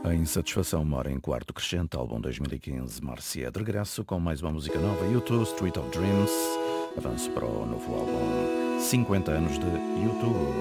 A insatisfação mora em quarto crescente, álbum 2015, Marcia. De regresso com mais uma música nova, U2, Street of Dreams. Avanço para o novo álbum, 50 anos de U2.